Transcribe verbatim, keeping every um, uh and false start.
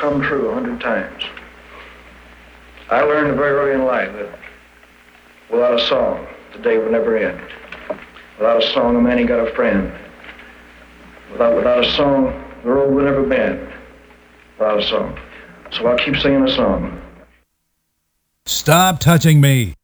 come true a hundred times. I learned very early in life that without a song, the day would never end. Without a song, a man ain't got a friend. Without, without a song, the road would never bend. Without a song. So I'll keep singing a song. Stop touching me.